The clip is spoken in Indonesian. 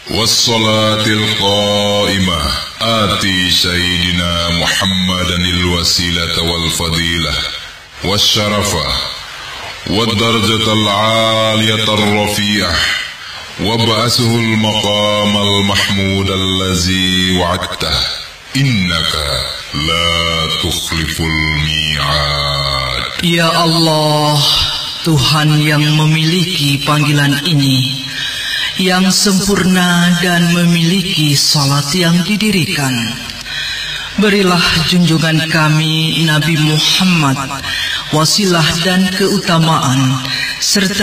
والصلاة القائمة آتي سيدنا محمدا الوسيلة والفضيلة والشرفة والدرجة العالية الرفيعة وابعثه المقام المحمود الذي وعدته إنك لا تخلف الميعاد. Ya Allah, Tuhan yang memiliki panggilan ini, yang sempurna dan memiliki salat yang didirikan, berilah junjungan kami Nabi Muhammad wasilah dan keutamaan serta